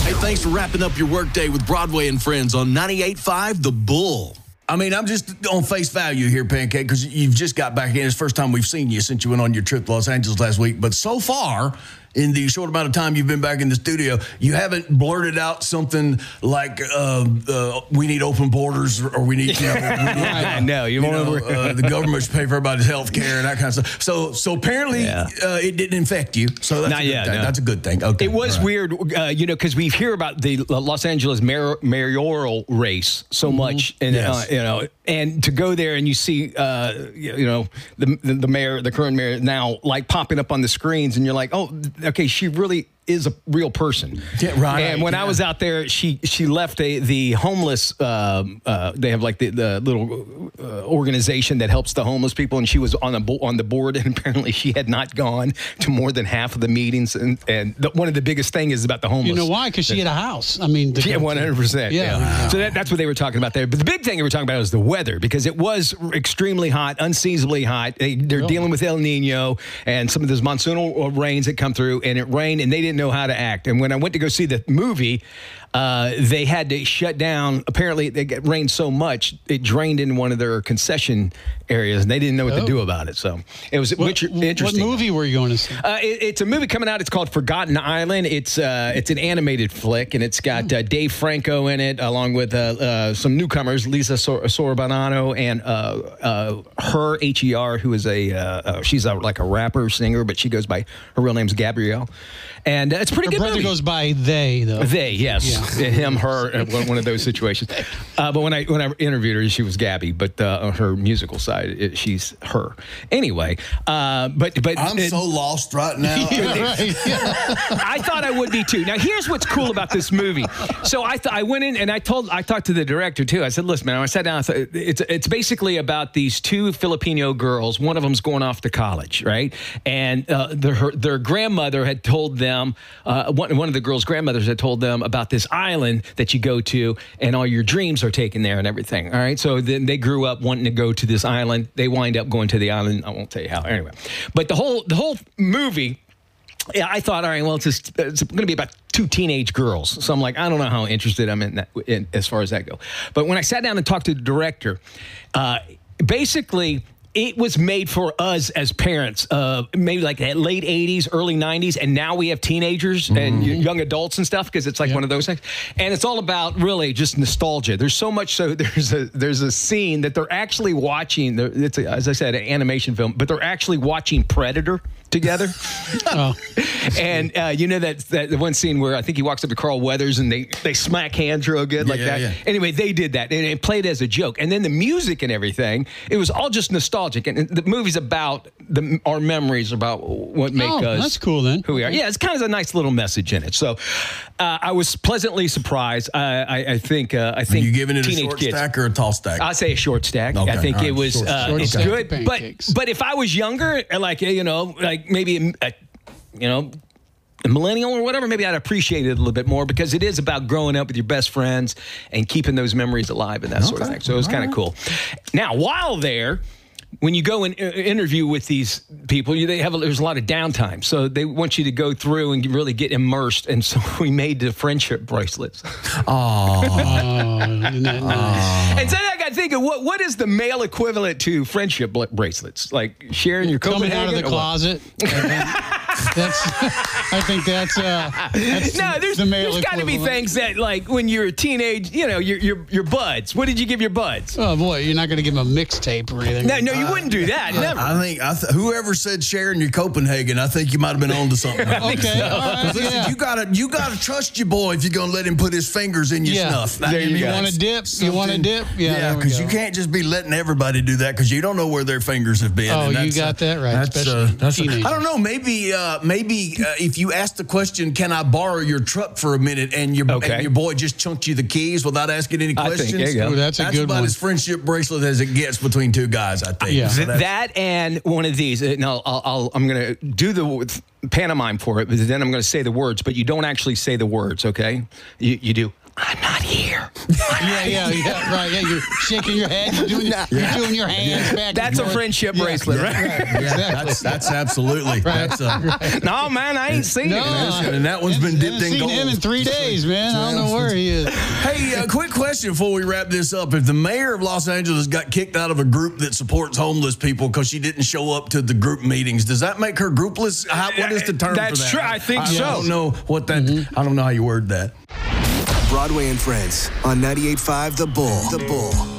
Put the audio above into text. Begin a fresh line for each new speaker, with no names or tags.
Hey, thanks for wrapping up your workday with Broadway and Friends on 98.5 The Bull. I mean, I'm just on face value here, Pancake, because you've just got back in. It's the first time we've seen you since you went on your trip to Los Angeles last week. But so far, in the short amount of time you've been back in the studio, you haven't blurted out something like, we need open borders, or we need, the government should pay for everybody's health care and that kind of stuff. So apparently it didn't infect you. So that's That's a good thing. Okay.
It was weird, because we hear about the Los Angeles mayoral race so much, and and to go there and you see, the mayor, the current mayor now, like popping up on the screens, and you're like, oh, okay, she really is a real person.
Yeah, right.
And when I was out there, she left the homeless. They have like the little organization that helps the homeless people, and she was on the board. And apparently, she had not gone to more than half of the meetings. And one of the biggest thing is about the homeless.
You know why? Because she had a house. I mean,
100%.
Yeah.
So that's what they were talking about there. But the big thing they were talking about was the weather, because it was extremely hot, unseasonably hot. They're dealing with El Nino and some of those monsoonal rains that come through, and it rained, and they didn't know how to act. And when I went to go see the movie, they had to shut down. Apparently, it rained so much it drained in one of their concession areas, and they didn't know what to do about it. So it was interesting.
What movie were you going to see?
It's a movie coming out. It's called Forgotten Island. It's an animated flick, and it's got Dave Franco in it, along with some newcomers, Lisa Sorbanano and her Her, who is she's like a rapper singer, but she goes by, her real name's Gabrielle, and it's a pretty good movie.
Her brother goes by they, though.
They, yes. Yeah. Him, her, one of those situations. But when I interviewed her, she was Gabby, but on her musical side, she's her. Anyway, but
I'm so lost right now.
I thought I would be too. Now, here's what's cool about this movie. So I went in and I talked to the director too. I said, listen, man, I sat down. I thought, it's basically about these two Filipino girls. One of them's going off to college, right? And their grandmother had told them, one of the girls' grandmothers had told them about this island that you go to, and all your dreams are taken there and everything. All right. So then they grew up wanting to go to this island. They wind up going to the island. I won't tell you how. Anyway, but the whole movie, yeah, I thought, all right, well, it's going to be about two teenage girls. So I'm like, I don't know how interested I'm in that, as far as that go. But when I sat down and talked to the director, basically, it was made for us as parents, maybe like that late 80s, early 90s, and now we have teenagers and young adults and stuff, because it's like one of those things. And it's all about really just nostalgia. There's so much so there's a scene that they're actually watching. It's, as I said, an animation film, but they're actually watching Predator together. And you know that one scene where I think he walks up to Carl Weathers and they smack hands real good like that. Yeah. Anyway, they did that, and it played as a joke. And then the music and everything, it was all just nostalgic. And the movie's about our memories about what make us.
That's cool then.
Who we are. Yeah, it's kind of a nice little message in it. So I was pleasantly surprised. I think. Are
you giving it a short stack or a tall stack?
I'd say a short stack.
Okay,
I think it was. It's good,
pancakes.
but if I was younger, like maybe a millennial or whatever, maybe I'd appreciate it a little bit more, because it is about growing up with your best friends and keeping those memories alive and that sort of thing. So it was kind of cool. Now, while there, when you go and interview with these people, there's a lot of downtime. So they want you to go through and really get immersed. And so we made the friendship bracelets.
Oh, isn't that nice?
And then I got thinking, what is the male equivalent to friendship bracelets? Like sharing your Copenhagen?
Coming out of the closet. I think that's
no, there's got to be things that, like, when you're a teenage, your buds. What did you give your buds?
Oh boy, you're not going to give them a mixtape or anything.
No, you wouldn't do that. Never.
I think whoever said sharing your Copenhagen, I think you might have been onto something.
Okay,
so.
all right,
listen, you gotta trust your boy if you're gonna let him put his fingers in your snuff.
There you want to dip? You want to dip?
Yeah, because you can't just be letting everybody do that, because you don't know where their fingers have been.
Oh, you got that right. That's
I don't know. Maybe if you ask the question, "Can I borrow your truck for a minute?" and your boy just chunked you the keys without asking any questions.
There you go.
Ooh, that's
about as friendship bracelet as it gets between two guys, I think.
Yeah.
So
that and one of these. No, I'm going to do the pantomime for it, but then I'm going to say the words. But you don't actually say the words, okay? You do. I'm not here.
Yeah, right. Yeah, you're shaking your head. You're doing your hands back.
That's a friendship bracelet, right?
Yeah, that's absolutely.
Right.
No, man, I ain't seen it.
And that one's been dipped in gold.
Seen him in 3 days, man. I don't know where he is.
Hey, quick question before we wrap this up. If the mayor of Los Angeles got kicked out of a group that supports homeless people because she didn't show up to the group meetings, does that make her groupless? What is the term for that?
That's true. I think so.
I don't know what that. I don't know how you word that.
Broadway and Friends on 98.5 The Bull.